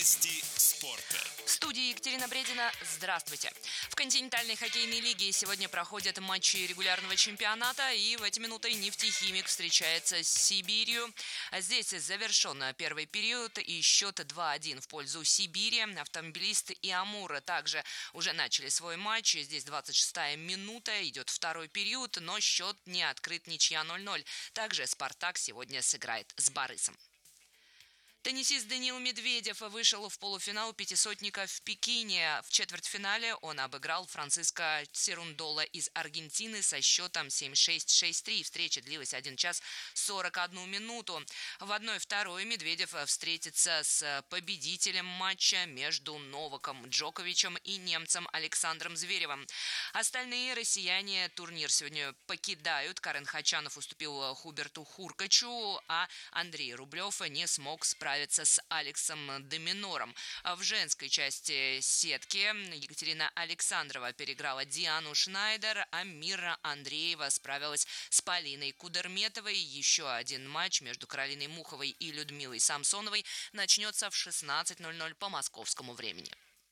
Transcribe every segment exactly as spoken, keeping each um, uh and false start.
Новости спорта. В студии Екатерина Бредина. Здравствуйте. В континентальной хоккейной лиге сегодня проходят матчи регулярного чемпионата, и в эти минуты «Нефтехимик» встречается с Сибирью. Здесь завершен первый период, и счет два-один в пользу Сибири. Автомобилисты и Амур также уже начали свой матч. Здесь двадцать шестая минута, идет второй период, но счет не открыт, ничья ноль-ноль. Также «Спартак» сегодня сыграет с «Борисом». Теннисист Даниил Медведев вышел в полуфинал пятисотника в Пекине. В четвертьфинале он обыграл Франциско Серундола из Аргентины со счетом семь-шесть, шесть-три. Встреча длилась один час сорок одну минуту. В одной-второй Медведев встретится с победителем матча между Новаком Джоковичем и немцем Александром Зверевым. Остальные россияне турнир сегодня покидают. Карен Хачанов уступил Хуберту Хуркачу, а Андрей Рублев не смог справиться с Алексом де Минором. В женской части сетки Екатерина Александрова переиграла Диану Шнайдер, а Мира Андреева справилась с Полиной Кудерметовой. Еще один матч между Каролиной Муховой и Людмилой Самсоновой начнется в шестнадцать ноль-ноль по московскому времени.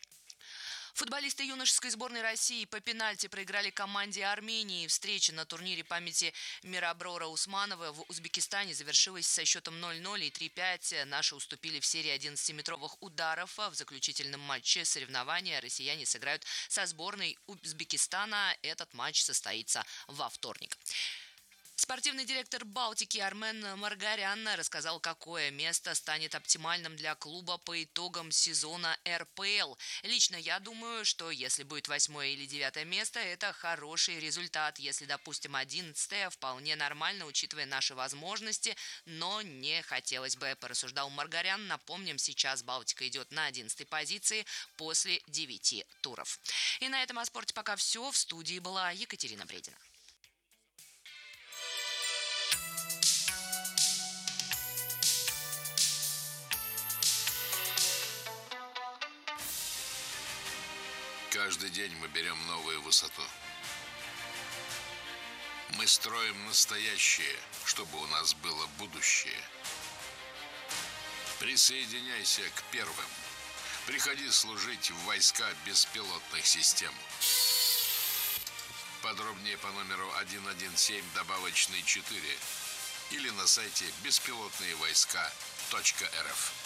Футболисты юношеской сборной России по пенальти проиграли команде Армении. Встреча на турнире памяти Мираброра Усманова в Узбекистане завершилась со счетом ноль-ноль и три-пять. Наши уступили в серии одиннадцатиметровых ударов. В заключительном матче соревнования россияне сыграют со сборной Узбекистана. Этот матч состоится во вторник. Спортивный директор «Балтики» Армен Маргарян рассказал, какое место станет оптимальным для клуба по итогам сезона эр пэ эл. Лично я думаю, что если будет восьмое или девятое место, это хороший результат. Если, допустим, одиннадцатое, вполне нормально, учитывая наши возможности, но не хотелось бы, порассуждал Маргарян. Напомним, сейчас «Балтика» идет на одиннадцатой позиции после девяти туров. И на этом о спорте пока все. В студии была Екатерина Бредина. Каждый день мы берем новую высоту. Мы строим настоящее, чтобы у нас было будущее. Присоединяйся к первым. Приходи служить в войска беспилотных систем. Подробнее по номеру один один семь добавочный четыре или на сайте беспилотные войска точка эр эф.